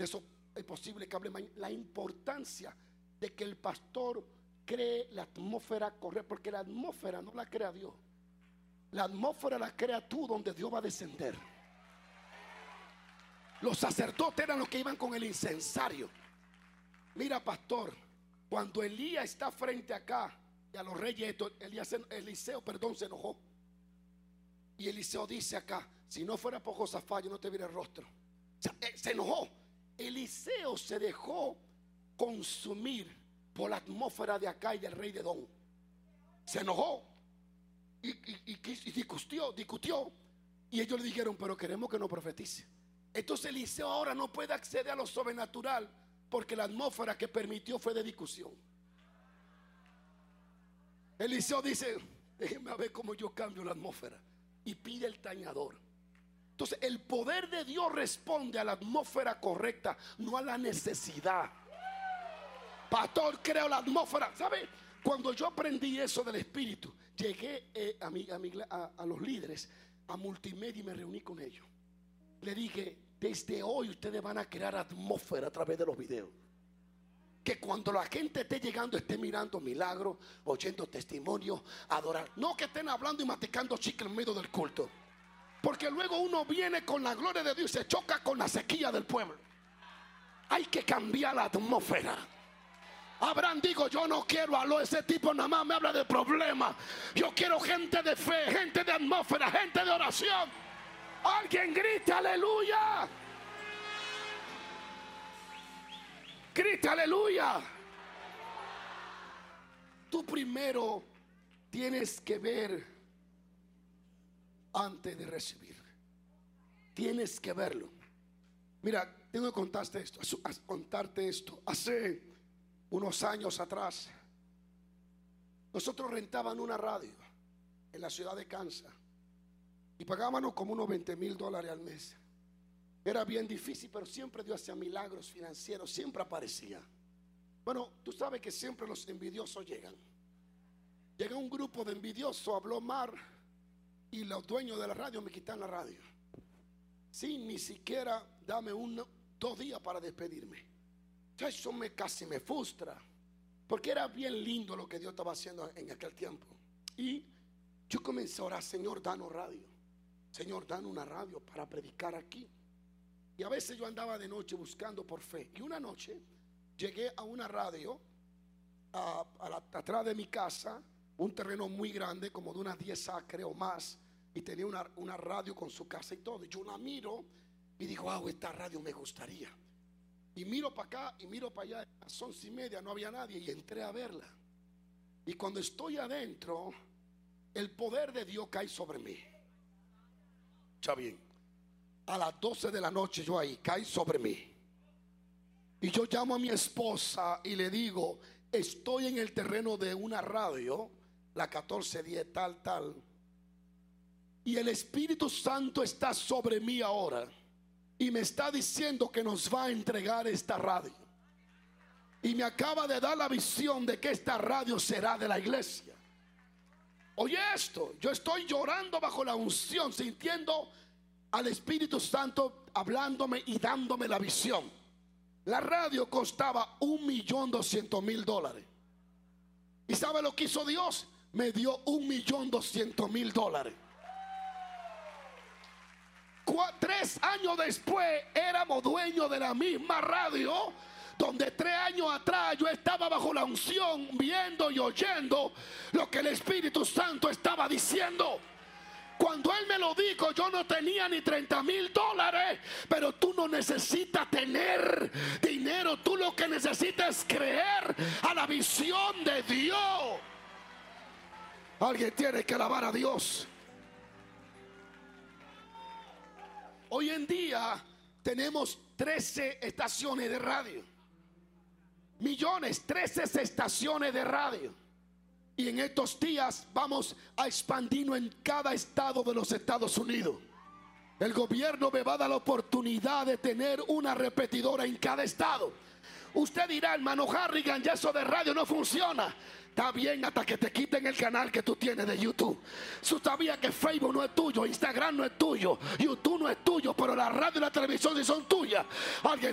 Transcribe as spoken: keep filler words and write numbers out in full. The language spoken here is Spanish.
de eso es posible que hable mañana. La importancia de que el pastor cree la atmósfera correcta, porque la atmósfera no la crea Dios. La atmósfera la crea tú, donde Dios va a descender. Los sacerdotes eran los que iban con el incensario. Mira, pastor, cuando Elías está frente acá y a los reyes, Elías, Eliseo, perdón, se enojó. Y Eliseo dice acá: si no fuera por Josafat, yo no te viera el rostro. O sea, se enojó. Eliseo se dejó consumir por la atmósfera de acá y del rey de Edom. Se enojó y, y, y, y discutió, discutió. Y ellos le dijeron: pero queremos que nos profetice. Entonces Eliseo ahora no puede acceder a lo sobrenatural, porque la atmósfera que permitió fue de discusión. Eliseo dice: déjenme ver cómo yo cambio la atmósfera. Y pide el tañador. Entonces el poder de Dios responde a la atmósfera correcta, no a la necesidad. Pastor, creo la atmósfera. ¿Sabe? Cuando yo aprendí eso del Espíritu, llegué eh, a, mi, a, mi, a, a los líderes, a multimedia, y me reuní con ellos. Le dije: desde hoy ustedes van a crear atmósfera a través de los videos. Que cuando la gente esté llegando, esté mirando milagros, oyendo testimonios, adorar. No que estén hablando y masticando chicle en medio del culto. Porque luego uno viene con la gloria de Dios y se choca con la sequía del pueblo. Hay que cambiar la atmósfera. Abraham dijo: yo no quiero a lo ese tipo, nada más me habla de problemas. Yo quiero gente de fe, gente de atmósfera, gente de oración. Alguien grita aleluya. Grita aleluya. Tú primero tienes que ver antes de recibir. Tienes que verlo. Mira, tengo que contarte esto, contarte esto. Hace unos años atrás, nosotros rentábamos una radio en la ciudad de Kansas y pagábamos como unos veinte mil dólares al mes. Era bien difícil, pero siempre Dios hacía milagros financieros, siempre aparecía. Bueno, tú sabes que siempre los envidiosos llegan. Llega un grupo de envidiosos, habló Mar, y los dueños de la radio me quitan la radio, sin ni siquiera dame un, dos días para despedirme. Eso me casi me frustra, porque era bien lindo lo que Dios estaba haciendo en aquel tiempo. Y yo comencé a orar: Señor, danos radio. Señor, danos una radio para predicar aquí. Y a veces yo andaba de noche buscando por fe. Y una noche llegué a una radio a, a la, atrás de mi casa, un terreno muy grande, como de unas diez acres o más, y tenía una, una radio con su casa y todo. Y yo la miro y digo: wow, esta radio me gustaría. Y miro para acá y miro para allá. A las once y media no había nadie y entré a verla. Y cuando estoy adentro, el poder de Dios cae sobre mí. Está bien. A las doce de la noche yo ahí, cae sobre mí. Y yo llamo a mi esposa y le digo: estoy en el terreno de una radio, la catorce diez tal, tal. Y el Espíritu Santo está sobre mí ahora. Y me está diciendo que nos va a entregar esta radio. Y me acaba de dar la visión de que esta radio será de la iglesia. Oye esto, yo estoy llorando bajo la unción, sintiendo al Espíritu Santo hablándome y dándome la visión. La radio costaba un millón doscientos mil dólares. ¿Y sabe lo que hizo Dios? Me dio un millón doscientos mil dólares. Tres años después éramos dueños de la misma radio, donde tres años atrás yo estaba bajo la unción, viendo y oyendo lo que el Espíritu Santo estaba diciendo. Cuando Él me lo dijo, yo no tenía ni treinta mil dólares, pero tú no necesitas tener dinero, tú lo que necesitas es creer a la visión de Dios. Alguien tiene que alabar a Dios. Hoy en día tenemos trece estaciones de radio. Millones, trece estaciones de radio. Y en estos días vamos a expandirnos en cada estado de los Estados Unidos. El gobierno me va a dar la oportunidad de tener una repetidora en cada estado. Usted dirá: hermano Harrigan, ya eso de radio no funciona. Está bien hasta que te quiten el canal que tú tienes de YouTube. Tú sabías que Facebook no es tuyo, Instagram no es tuyo, YouTube no es tuyo, pero la radio y la televisión sí son tuyas. Alguien